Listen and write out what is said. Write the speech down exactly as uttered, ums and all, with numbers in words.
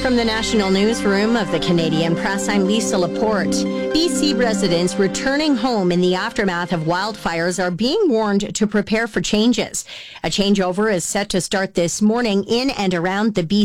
From the National Newsroom of the Canadian Press, I'm Lisa Laporte. B C residents returning home in the aftermath of wildfires are being warned to prepare for changes. A changeover is set to start this morning in and around the B